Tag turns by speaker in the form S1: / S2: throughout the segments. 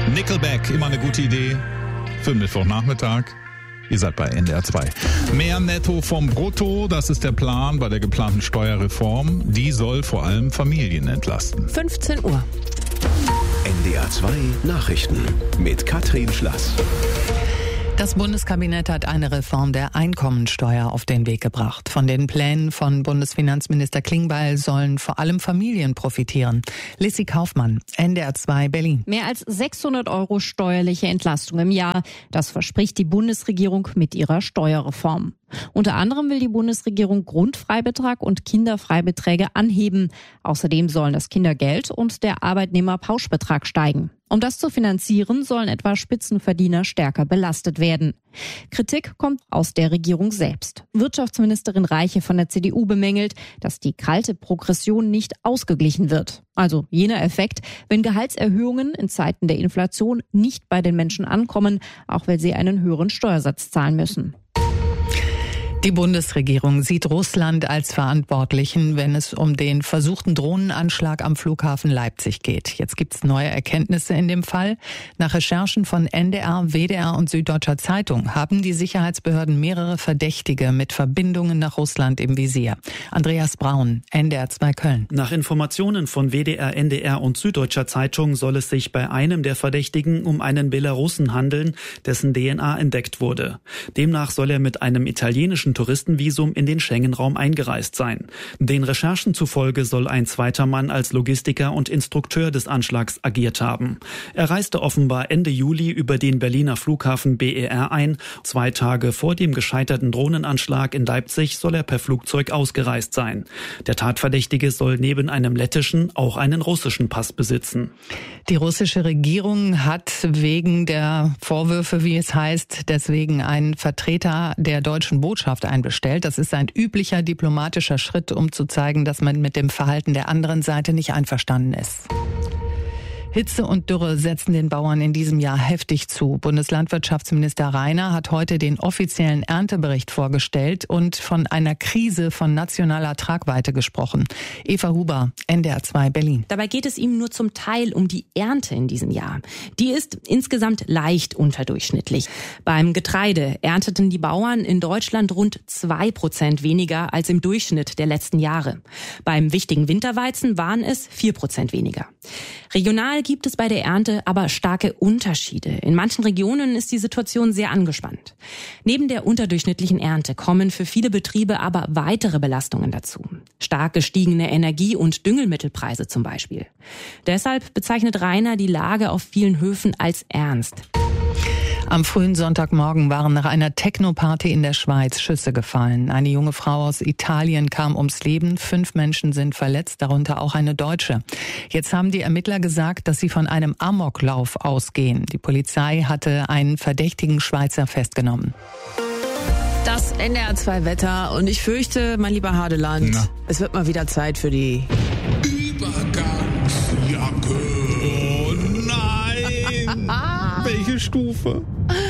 S1: Nickelback, immer eine gute Idee für Mittwochnachmittag. Ihr seid bei NDR 2. Mehr Netto vom Brutto, das ist der Plan bei der geplanten Steuerreform. Die soll vor allem Familien entlasten.
S2: 15 Uhr.
S3: NDR 2 Nachrichten mit Katrin Schlass.
S2: Das Bundeskabinett hat eine Reform der Einkommensteuer auf den Weg gebracht. Von den Plänen von Bundesfinanzminister Klingbeil sollen vor allem Familien profitieren. Lissy Kaufmann, NDR 2 Berlin.
S4: Mehr als 600 € steuerliche Entlastung im Jahr. Das verspricht die Bundesregierung mit ihrer Steuerreform. Unter anderem will die Bundesregierung Grundfreibetrag und Kinderfreibeträge anheben. Außerdem sollen das Kindergeld und der Arbeitnehmerpauschbetrag steigen. Um das zu finanzieren, sollen etwa Spitzenverdiener stärker belastet werden. Kritik kommt aus der Regierung selbst. Wirtschaftsministerin Reiche von der CDU bemängelt, dass die kalte Progression nicht ausgeglichen wird. Also jener Effekt, wenn Gehaltserhöhungen in Zeiten der Inflation nicht bei den Menschen ankommen, auch weil sie einen höheren Steuersatz zahlen müssen.
S2: Die Bundesregierung sieht Russland als Verantwortlichen, wenn es um den versuchten Drohnenanschlag am Flughafen Leipzig geht. Jetzt gibt's neue Erkenntnisse in dem Fall. Nach Recherchen von NDR, WDR und Süddeutscher Zeitung haben die Sicherheitsbehörden mehrere Verdächtige mit Verbindungen nach Russland im Visier. Andreas Braun, NDR 2 Köln.
S5: Nach Informationen von WDR, NDR und Süddeutscher Zeitung soll es sich bei einem der Verdächtigen um einen Belarussen handeln, dessen DNA entdeckt wurde. Demnach soll er mit einem italienischen Touristenvisum in den Schengen-Raum eingereist sein. Den Recherchen zufolge soll ein zweiter Mann als Logistiker und Instrukteur des Anschlags agiert haben. Er reiste offenbar Ende Juli über den Berliner Flughafen BER ein. 2 Tage vor dem gescheiterten Drohnenanschlag in Leipzig soll er per Flugzeug ausgereist sein. Der Tatverdächtige soll neben einem lettischen auch einen russischen Pass besitzen.
S2: Die russische Regierung hat wegen der Vorwürfe, wie es heißt, deswegen einen Vertreter der deutschen Botschaft einbestellt. Das ist ein üblicher diplomatischer Schritt, um zu zeigen, dass man mit dem Verhalten der anderen Seite nicht einverstanden ist. Hitze und Dürre setzen den Bauern in diesem Jahr heftig zu. Bundeslandwirtschaftsminister Rainer hat heute den offiziellen Erntebericht vorgestellt und von einer Krise von nationaler Tragweite gesprochen. Eva Huber, NDR 2 Berlin.
S6: Dabei geht es ihm nur zum Teil um die Ernte in diesem Jahr. Die ist insgesamt leicht unterdurchschnittlich. Beim Getreide ernteten die Bauern in Deutschland rund 2% weniger als im Durchschnitt der letzten Jahre. Beim wichtigen Winterweizen waren es 4% weniger. Regional gibt es bei der Ernte aber starke Unterschiede. In manchen Regionen ist die Situation sehr angespannt. Neben der unterdurchschnittlichen Ernte kommen für viele Betriebe aber weitere Belastungen dazu. Stark gestiegene Energie- und Düngemittelpreise zum Beispiel. Deshalb bezeichnet Rainer die Lage auf vielen Höfen als ernst.
S2: Am frühen Sonntagmorgen waren nach einer Techno-Party in der Schweiz Schüsse gefallen. Eine junge Frau aus Italien kam ums Leben. 5 Menschen sind verletzt, darunter auch eine Deutsche. Jetzt haben die Ermittler gesagt, dass sie von einem Amoklauf ausgehen. Die Polizei hatte einen verdächtigen Schweizer festgenommen.
S7: Das NDR 2 Wetter und ich fürchte, mein lieber Hadeland, es wird mal wieder Zeit für die
S1: Übergangsjacke. Oh nein! Welche Stufe?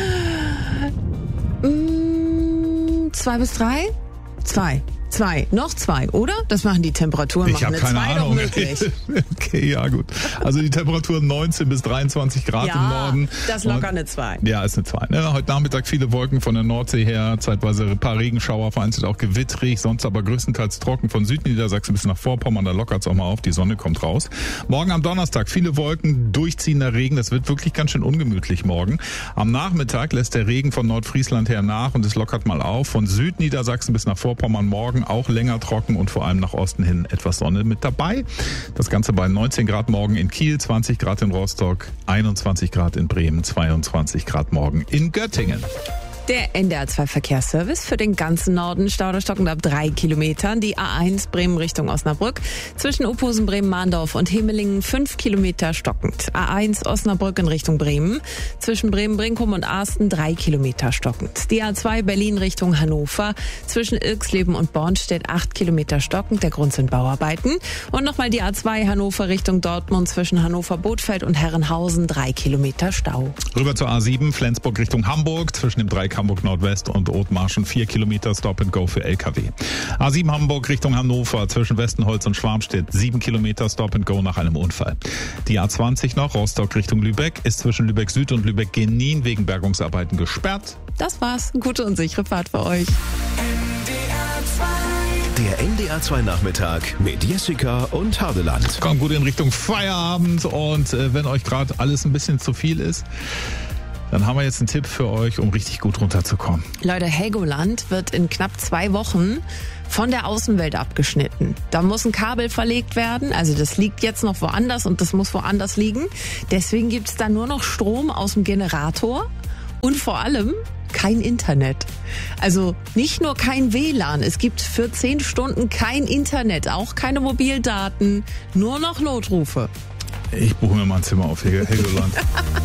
S7: 2 bis 3? 2. Noch 2, oder? Das machen die Temperaturen.
S1: Ich habe keine Ahnung.
S7: Doch möglich.
S1: Okay, ja gut. Also die Temperatur 19 bis 23 Grad im Norden.
S7: Das locker eine 2.
S1: Ja, ist eine 2. Ne? Heute Nachmittag viele Wolken von der Nordsee her, zeitweise ein paar Regenschauer, vereinzelt auch gewittrig, sonst aber größtenteils trocken von Südniedersachsen bis nach Vorpommern, da lockert es auch mal auf, die Sonne kommt raus. Morgen am Donnerstag viele Wolken, durchziehender Regen, das wird wirklich ganz schön ungemütlich morgen. Am Nachmittag lässt der Regen von Nordfriesland her nach und es lockert mal auf. Von Südniedersachsen bis nach Vorpommern morgen auch länger trocken und vor allem nach Osten hin etwas Sonne mit dabei. Das Ganze bei 19 Grad morgen in Kiel, 20 Grad in Rostock, 21 Grad in Bremen, 22 Grad morgen in Göttingen.
S7: Der NDR 2 Verkehrsservice für den ganzen Norden. Stau stockend ab 3 Kilometern. Die A1 Bremen Richtung Osnabrück. Zwischen Uphusen, Bremen-Mahndorf und Himmelingen 5 Kilometer stockend. A1 Osnabrück in Richtung Bremen. Zwischen Bremen-Brinkum und Arsten 3 Kilometer stockend. Die A2 Berlin Richtung Hannover. Zwischen Ilksleben und Bornstedt 8 Kilometer stockend. Der Grund sind Bauarbeiten. Und nochmal die A2 Hannover Richtung Dortmund. Zwischen Hannover-Bothfeld und Herrenhausen 3 Kilometer Stau.
S1: Rüber zur A7 Flensburg Richtung Hamburg. Zwischen dem Dreikant Hamburg Nordwest und Othmarschen 4 Kilometer Stop and Go für LKW. A7 Hamburg Richtung Hannover zwischen Westenholz und Schwarmstedt 7 Kilometer Stop and Go nach einem Unfall. Die A20 noch Rostock Richtung Lübeck ist zwischen Lübeck Süd und Lübeck Genin wegen Bergungsarbeiten gesperrt.
S7: Das war's. Gute und sichere Fahrt für euch.
S3: Der NDR 2 Nachmittag mit Jessica und Hardeland.
S1: Kommt gut in Richtung Feierabend und wenn euch gerade alles ein bisschen zu viel ist, dann haben wir jetzt einen Tipp für euch, um richtig gut runterzukommen.
S7: Leute, Helgoland wird in knapp 2 Wochen von der Außenwelt abgeschnitten. Da muss ein Kabel verlegt werden, also das liegt jetzt noch woanders und das muss woanders liegen. Deswegen gibt's da nur noch Strom aus dem Generator und vor allem kein Internet. Also nicht nur kein WLAN, es gibt für 10 Stunden kein Internet, auch keine Mobildaten, nur noch Notrufe.
S1: Ich buche mir mal ein Zimmer auf Helgoland.